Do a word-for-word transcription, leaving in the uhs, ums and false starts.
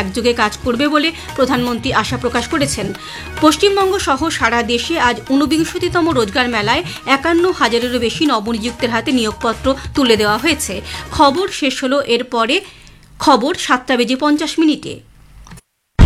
একযোগে কাজ করবে বলে প্রধানমন্ত্রী আশা প্রকাশ করেছেন। পশ্চিমবঙ্গ সহ সারা দেশে আজ ঊনবিংশতিতম রোজগার মেলায় একান্ন হাজারেরও বেশি নবনিযুক্তের হাতে নিয়োগপত্র তুলে দেওয়া হয়েছে। খবর শেষ হলো, এরপরে খবর সাতটা বেজে পঞ্চাশ মিনিটে।